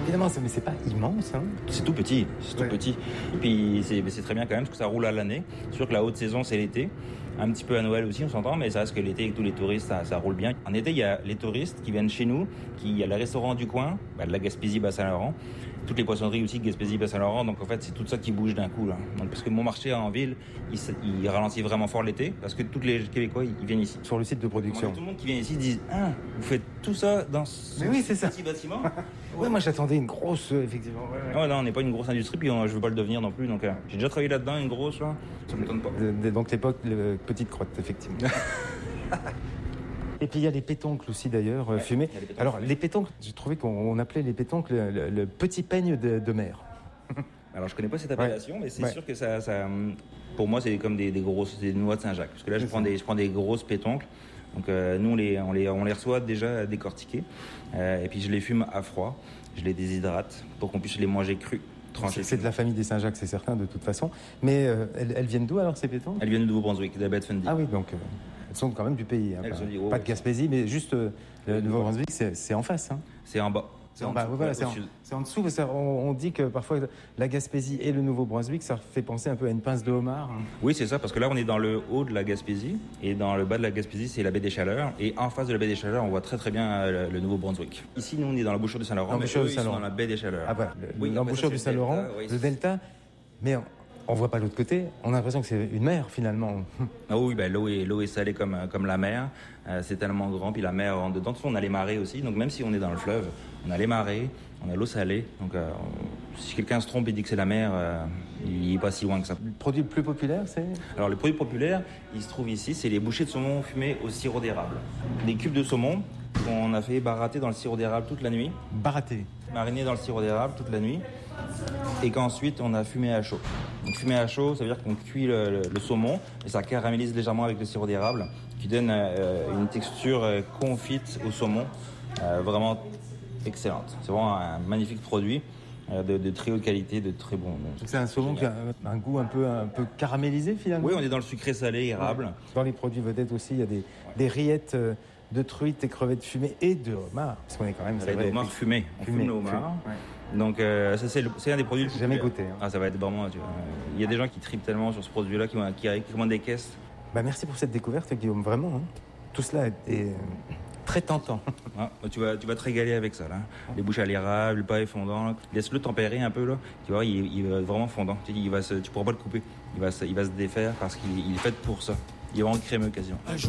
Finalement, mais c'est pas immense, hein. C'est tout petit, tout petit. Et puis c'est très bien quand même parce que ça roule à l'année. C'est sûr que la haute saison c'est l'été, un petit peu à Noël aussi on s'entend, mais ça reste que l'été avec tous les touristes ça roule bien. En été il y a les touristes qui viennent chez nous, il y a le restaurant du coin, de la Gaspésie Bas-Saint-Laurent, toutes les poissonneries aussi Gaspésie Bas-Saint-Laurent, donc en fait c'est tout ça qui bouge d'un coup là. Donc, parce que mon marché en ville il ralentit vraiment fort l'été parce que tous les Québécois ils viennent ici. Sur le site de production. Tout le monde qui vient ici dit vous faites tout ça dans ce petit bâtiment. Ouais, moi j'attendais une grosse, effectivement. Ouais, non, on n'est pas une grosse industrie, puis je veux pas le devenir non plus. Donc, j'ai déjà travaillé là-dedans, une grosse, là. Ça me donne pas. Donc l'époque, petite crotte, effectivement. Et puis il y a les pétoncles aussi d'ailleurs, fumés. Alors les pétoncles, j'ai trouvé qu'on appelait les pétoncles le petit peigne de mer. Alors je connais pas cette appellation, mais c'est sûr que ça, pour moi c'est comme des noix de Saint-Jacques. Parce que là je prends des grosses pétoncles. Donc nous on les reçoit déjà décortiqués et puis je les fume à froid, je les déshydrate pour qu'on puisse les manger crus, tranchés. C'est de la famille des Saint-Jacques, c'est certain de toute façon. Mais elles viennent d'où alors ces pétoncles? Elles viennent de Nouveau-Brunswick, de la baie de Fundy. Ah oui, donc elles sont quand même du pays. Hein, pas de Gaspésie, mais juste le Nouveau-Brunswick, c'est en face. Hein. C'est en bas. C'est en dessous, parce qu'on dit que parfois la Gaspésie et le Nouveau-Brunswick, ça fait penser un peu à une pince de homard. Oui, c'est ça, parce que là on est dans le haut de la Gaspésie, et dans le bas de la Gaspésie c'est la baie des Chaleurs, et en face de la baie des Chaleurs on voit très très bien le Nouveau-Brunswick. Ici nous on est dans l'embouchure du Saint-Laurent, mais eux ils sont dans la baie des Chaleurs. Ah bah, l'embouchure du Saint-Laurent, le delta, mais on voit pas l'autre côté, on a l'impression que c'est une mer finalement. Ah oui, l'eau est salée comme la mer, c'est tellement grand, puis la mer en dedans, on a les marées aussi, donc même si on est dans le fleuve, on a les marées, on a l'eau salée, donc si quelqu'un se trompe et dit que c'est la mer, il est pas si loin que ça. Le produit le plus populaire, c'est? Alors le produit populaire, il se trouve ici, c'est les bouchées de saumon fumées au sirop d'érable. Des cubes de saumon qu'on a fait barater dans le sirop d'érable toute la nuit. Barater? Mariner dans le sirop d'érable toute la nuit, et qu'ensuite on a fumé à chaud. Donc fumé à chaud, ça veut dire qu'on cuit le saumon et ça caramélise légèrement avec le sirop d'érable, qui donne une texture confite au saumon, vraiment excellente. C'est vraiment un magnifique produit de très haute qualité, de très bon. C'est un saumon qui a un goût un peu caramélisé finalement. Oui, on est dans le sucré salé érable. Dans les produits vedettes aussi, il y a des rillettes de truites et crevettes fumées et de homard. Parce qu'on est quand même. C'est vrai, de homard fumé. On fume le homard. Donc ça c'est un des produits. J'ai jamais goûté. Hein. Ah, ça va être vraiment. Il y a des gens qui tripent tellement sur ce produit-là, qui commandent des caisses. Bah merci pour cette découverte, Guillaume. Vraiment, hein. Tout cela est très tentant. Ah, tu vas te régaler avec ça là. Les bouches à l'érable, le pain fondant. Là. Laisse-le tempérer un peu là. Tu vois, il va être vraiment fondant. Tu pourras pas le couper. Il va se défaire parce qu'il est fait pour ça. Il est vraiment crémeux quasiment.